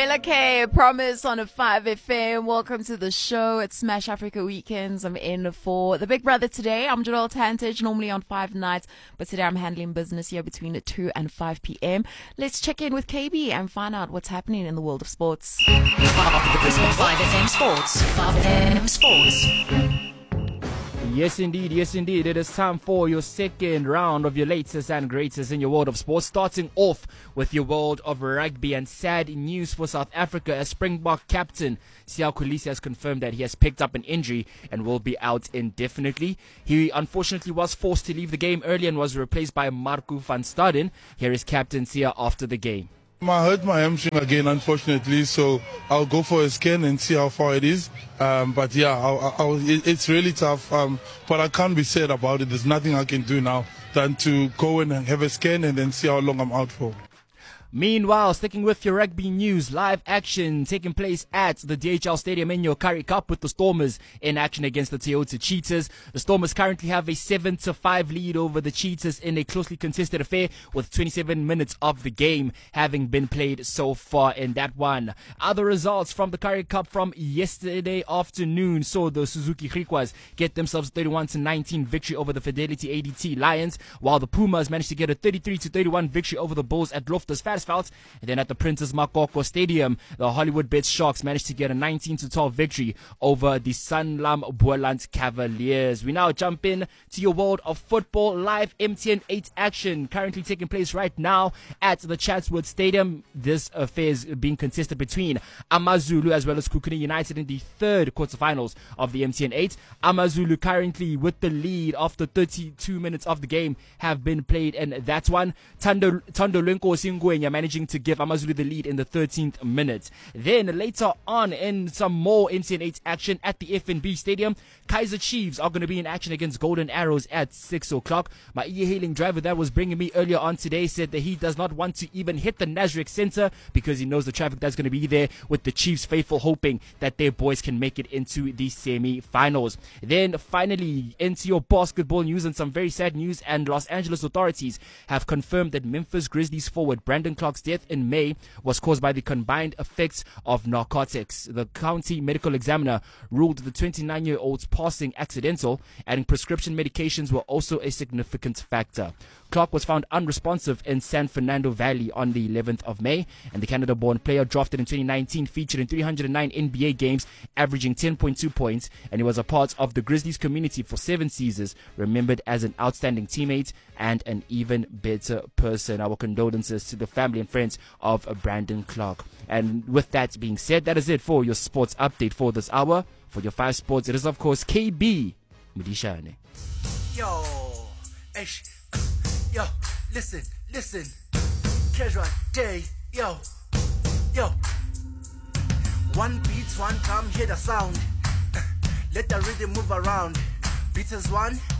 Bella K, Promise on a 5FM. Welcome to the show. It's Smash Africa Weekends. I'm in for the Big Brother today. I'm Joel Tantage, normally on 5 nights, but today I'm handling business here between 2 and 5 p.m. Let's check in with KB and find out what's happening in the world of sports. 5FM Sports. 5FM Sports. Yes, indeed. It is time for your second round of your latest and greatest in your world of sports. Starting off with your world of rugby, and sad news for South Africa as Springbok captain Siya Kolisi has confirmed that he has picked up an injury and will be out indefinitely. He unfortunately was forced to leave the game early and was replaced by Marco van Staden. Here is Captain Siya after the game. I hurt my hamstring again, unfortunately, so I'll go for a scan and see how far it is. But yeah, it's really tough, but I can't be sad about it. There's nothing I can do now than to go and have a scan and then see how long I'm out for. Meanwhile, sticking with your rugby news, live action taking place at the DHL Stadium in your Currie Cup with the Stormers in action against the Toyota Cheetahs. The Stormers currently have a 7-5 lead over the Cheetahs in a closely contested affair, with 27 minutes of the game having been played so far in that one. Other results from the Currie Cup from yesterday afternoon saw the Suzuki Griquas get themselves 31-19 victory over the Fidelity ADT Lions, while the Pumas managed to get a 33-31 victory over the Bulls at Loftus Versfeld. And then at the Princess Makoko Stadium, the Hollywood Bets Sharks managed to get a 19-12 victory over the Sanlam Boland Cavaliers. We now jump in to your world of football. Live MTN 8 action currently taking place right now at the Chatsworth Stadium. This affair is being contested between Amazulu as well as Kukuni United in the third quarterfinals of the MTN 8. Amazulu currently with the lead after 32 minutes of the game have been played, and that's one. Tando Lenko Singwenya managing to give Amazulu the lead in the 13th minute. Then later on in some more MTN 8 action at the FNB Stadium, Kaizer Chiefs are going to be in action against Golden Arrows at 6 o'clock. My e-hailing driver that was bringing me earlier on today said that he does not want to even hit the Nasrec Center because he knows the traffic that's going to be there, with the Chiefs faithful hoping that their boys can make it into the semi-finals. Then finally into your basketball news and some very sad news, and Los Angeles authorities have confirmed that Memphis Grizzlies forward Brandon Clark's death in May was caused by the combined effects of narcotics. The county medical examiner ruled the 29-year-old's passing accidental, adding prescription medications were also a significant factor. Clark was found unresponsive in San Fernando Valley on the 11th of May, and the Canada-born player, drafted in 2019, featured in 309 NBA games, averaging 10.2 points, and he was a part of the Grizzlies community for 7 seasons, remembered as an outstanding teammate and an even better person. Our condolences to the family and friends of Brandon Clark. And with that being said, that is it for your sports update for this hour. For your 5 sports, it is of course KB Mudishane. Yo, yo, listen, casual day, yo, one beats, one drum, hear the sound, let the rhythm move around, beats is one,